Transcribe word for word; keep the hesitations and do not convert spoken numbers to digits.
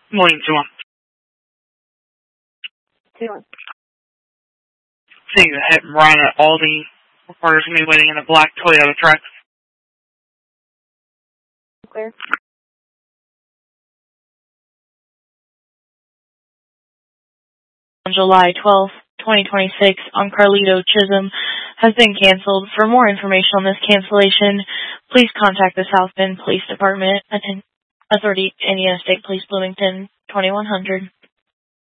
Morning, two one. two one. Seeing the hit and run at Aldi. Reporters going to be waiting in a black Toyota truck. Clear. On July twelfth, twenty twenty-six, on Carlito Chisholm has been canceled. For more information on this cancellation, please contact the South Bend Police Department and Authority, Indiana State Police, Bloomington, twenty-one hundred.